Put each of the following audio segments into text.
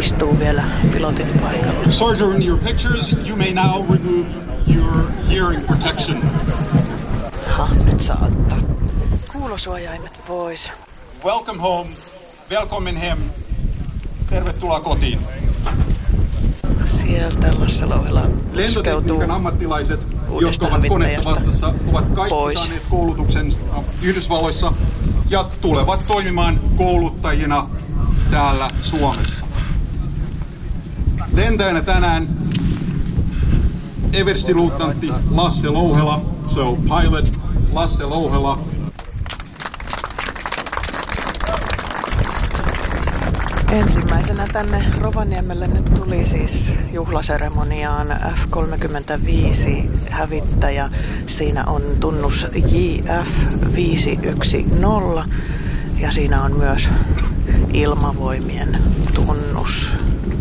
istuu vielä pilotin paikalla. Sergeant, your pictures, you may now remove your hearing protection. Nyt saa ottaa kuulosuojaimet pois. Welcome home. Welcome hem. Tervetuloa kotiin. Sieltä Lasse Louhela lentotekniikan ammattilaiset, jotka ovat konetta vastassa, ovat kaikki saaneet koulutuksen Yhdysvalloissa ja tulevat toimimaan kouluttajina täällä Suomessa. Lentäjänä tänään everstiluutnantti Lasse Louhela, so pilot Lasse Louhela. Ensimmäisenä tänne Rovaniemelle nyt tuli siis juhlaseremoniaan F-35 hävittäjä. Siinä on tunnus JF510 ja siinä on myös ilmavoimien tunnus.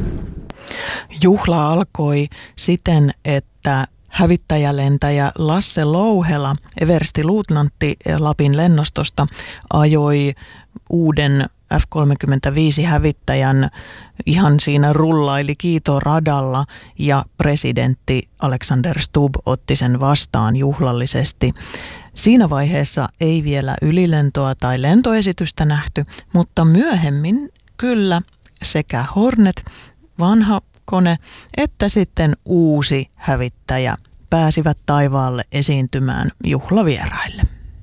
Juhla alkoi siten, että hävittäjälentäjä Lasse Louhela, everstiluutnantti Lapin lennostosta, ajoi uuden F-35-hävittäjän ihan siinä rullaili kiitoradalla ja presidentti Alexander Stubb otti sen vastaan juhlallisesti. Siinä vaiheessa ei vielä ylilentoa tai lentoesitystä nähty, mutta myöhemmin kyllä sekä Hornet, vanha kone, että sitten uusi hävittäjä pääsivät taivaalle esiintymään juhlavieraille.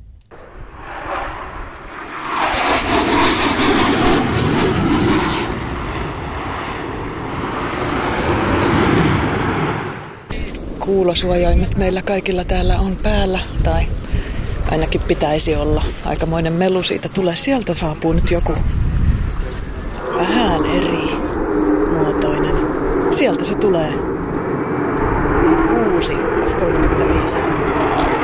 Kuulosuojaimet meillä kaikilla täällä on päällä, tai ainakin pitäisi olla. Aikamoinen melu siitä tulee. Sieltä saapuu nyt joku vähän eri muotoinen. Sieltä se tulee.